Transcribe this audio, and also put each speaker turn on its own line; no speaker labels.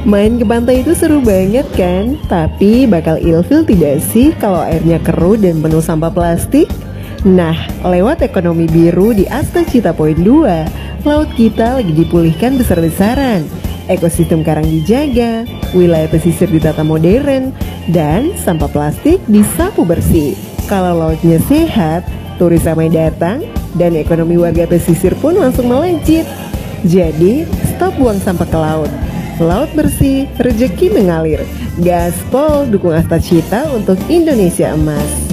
Main ke pantai itu seru banget kan? Tapi bakal ilfil tidak sih kalau airnya keruh dan penuh sampah plastik? Nah, lewat ekonomi biru di Asta Cita Point 2, laut kita lagi dipulihkan besar-besaran. Ekosistem karang dijaga, wilayah pesisir ditata modern, dan sampah plastik disapu bersih. Kalau lautnya sehat, turis ramai datang, dan ekonomi warga pesisir pun langsung melejit. Jadi, stop buang sampah ke laut. Laut bersih, rezeki mengalir. Gaspol dukung Asta Cita untuk Indonesia Emas.